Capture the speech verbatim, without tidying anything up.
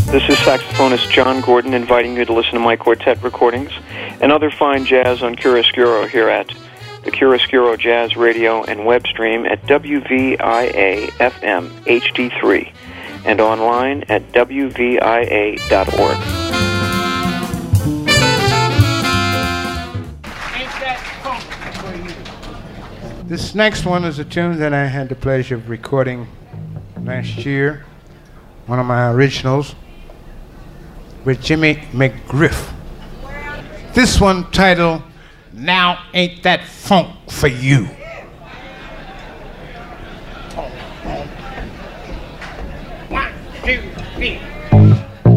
This is saxophonist John Gordon inviting you to listen to my quartet recordings and other fine jazz on Chiaroscuro here at the Chiaroscuro Jazz Radio and web stream at W V I A F M H D three and online at W V I A dot org. This next one is a tune that I had the pleasure of recording last year, one of my originals, with Jimmy McGriff. This one titled, Now Ain't That Funk for You. One, two, three.